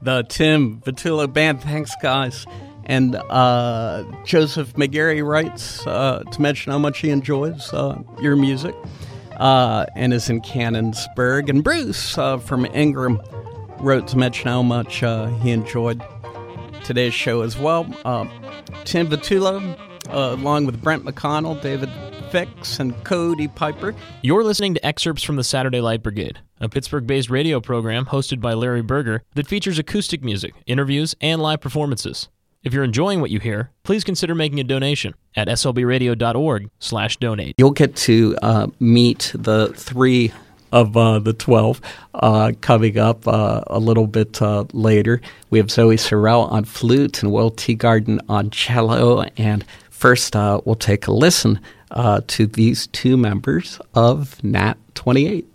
the Tim Vitullo Band. Thanks, guys. And Joseph McGarry writes to mention how much he enjoys your music and is in Canonsburg. And Bruce from Ingram wrote to mention how much he enjoyed today's show as well. Tim Vitullo, along with Brent McConnell, David Fix, and Cody Piper. You're listening to excerpts from the Saturday Light Brigade, a Pittsburgh-based radio program hosted by Larry Berger that features acoustic music, interviews, and live performances. If you're enjoying what you hear, please consider making a donation at slbradio.org/donate. You'll get to meet the three of the 12 coming up a little bit later. We have Zoe Sorrell on flute and Will Teagarden on cello. And first, we'll take a listen to these two members of Nat 28.